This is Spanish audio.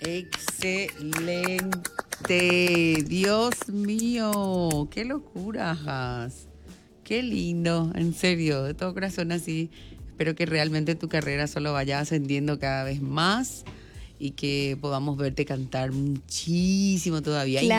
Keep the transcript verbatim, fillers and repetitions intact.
Excelente. Dios mío, qué locura, Has. Qué lindo, en serio, de todo corazón así. Espero que realmente tu carrera solo vaya ascendiendo cada vez más y que podamos verte cantar muchísimo todavía. Claro.